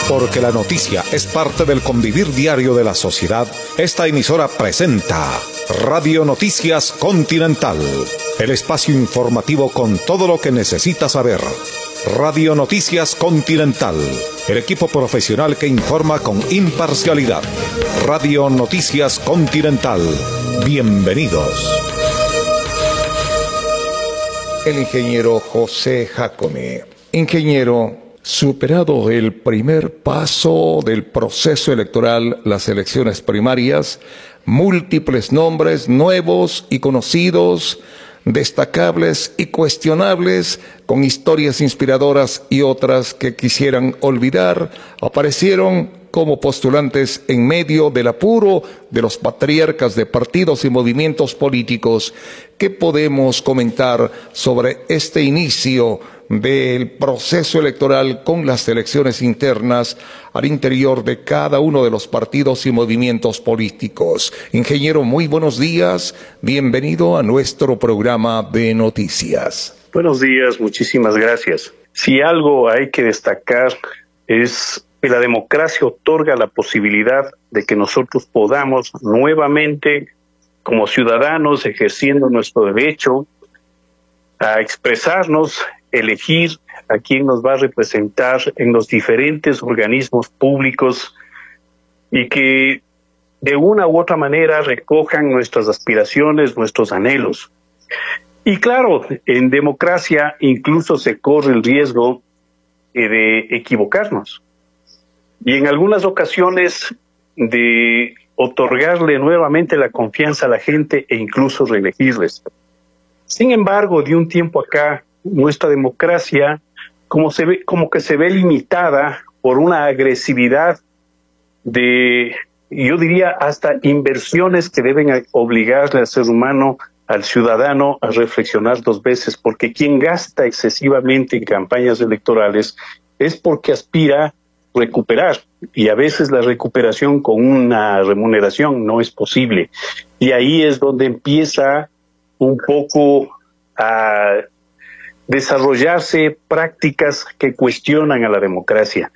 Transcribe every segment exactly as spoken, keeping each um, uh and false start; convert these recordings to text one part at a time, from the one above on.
Porque la noticia es parte del convivir diario de la sociedad, esta emisora presenta Radio Noticias Continental, el espacio informativo con todo lo que necesitas saber. Radio Noticias Continental, el equipo profesional que informa con imparcialidad. Radio Noticias Continental, bienvenidos. El ingeniero José Jacome. Ingeniero, superado el primer paso del proceso electoral, las elecciones primarias, múltiples nombres nuevos y conocidos, destacables y cuestionables, con historias inspiradoras y otras que quisieran olvidar, aparecieron como postulantes en medio del apuro de los patriarcas de partidos y movimientos políticos. ¿Qué podemos comentar sobre este inicio del proceso electoral con las elecciones internas al interior de cada uno de los partidos y movimientos políticos? Ingeniero, muy buenos días, bienvenido a nuestro programa de noticias. Buenos días, muchísimas gracias. Si algo hay que destacar es que la democracia otorga la posibilidad de que nosotros podamos nuevamente, como ciudadanos, ejerciendo nuestro derecho a expresarnos, elegir a quién nos va a representar en los diferentes organismos públicos y que de una u otra manera recojan nuestras aspiraciones, nuestros anhelos. Y claro, en democracia incluso se corre el riesgo de equivocarnos. Y en algunas ocasiones de otorgarle nuevamente la confianza a la gente e incluso reelegirles. Sin embargo, de un tiempo acá, nuestra democracia como, se ve, como que se ve limitada por una agresividad de, yo diría, hasta inversiones que deben obligarle al ser humano, al ciudadano, a reflexionar dos veces, porque quien gasta excesivamente en campañas electorales es porque aspira recuperar, y a veces la recuperación con una remuneración no es posible. Y ahí es donde empieza un poco a desarrollarse prácticas que cuestionan a la democracia.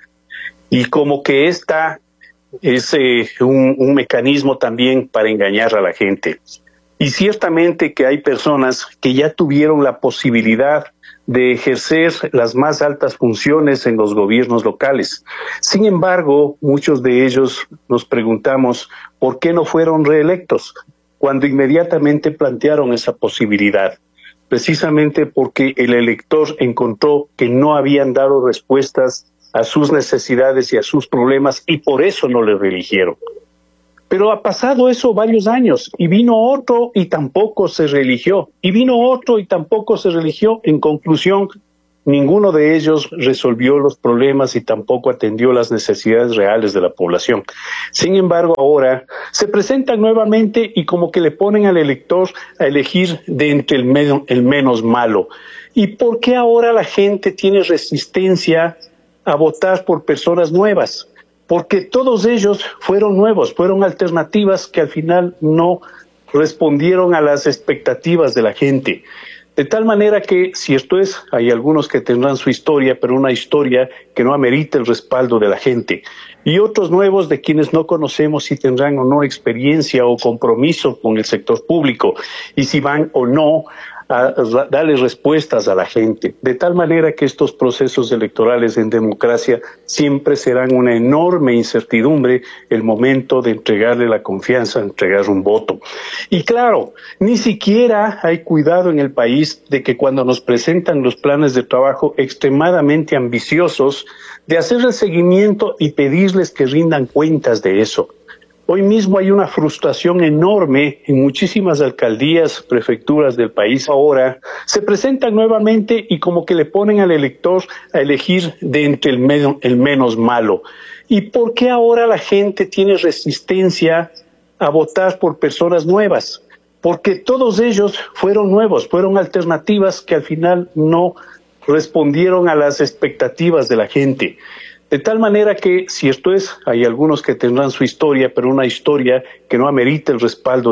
Y como que esta es eh, un, un mecanismo también para engañar a la gente. Y ciertamente que hay personas que ya tuvieron la posibilidad de ejercer las más altas funciones en los gobiernos locales. Sin embargo, muchos de ellos nos preguntamos por qué no fueron reelectos, cuando inmediatamente plantearon esa posibilidad. Precisamente porque el elector encontró que no habían dado respuestas a sus necesidades y a sus problemas y por eso no le reeligieron. Pero ha pasado eso varios años y vino otro y tampoco se reeligió. Y vino otro y tampoco se reeligió. En conclusión, ninguno de ellos resolvió los problemas y tampoco atendió las necesidades reales de la población. Sin embargo, ahora se presentan nuevamente y como que le ponen al elector a elegir de entre el, menos, el menos malo. ¿Y por qué ahora la gente tiene resistencia a votar por personas nuevas? Porque todos ellos fueron nuevos, fueron alternativas que al final no respondieron a las expectativas de la gente. De tal manera que, si esto es, hay algunos que tendrán su historia, pero una historia que no amerita el respaldo de la gente. Y otros nuevos de quienes no conocemos si tendrán o no experiencia o compromiso con el sector público, y si van o no a darle respuestas a la gente, de tal manera que estos procesos electorales en democracia siempre serán una enorme incertidumbre el momento de entregarle la confianza, entregar un voto. Y claro, ni siquiera hay cuidado en el país de que cuando nos presentan los planes de trabajo extremadamente ambiciosos, de hacer el seguimiento y pedirles que rindan cuentas de eso. Hoy mismo hay una frustración enorme en muchísimas alcaldías, prefecturas del país. Ahora se presentan nuevamente y como que le ponen al elector a elegir de entre el, menos, el menos malo. ¿Y por qué ahora la gente tiene resistencia a votar por personas nuevas? Porque todos ellos fueron nuevos, fueron alternativas que al final no respondieron a las expectativas de la gente. De tal manera que, si esto es, hay algunos que tendrán su historia, pero una historia que no amerita el respaldo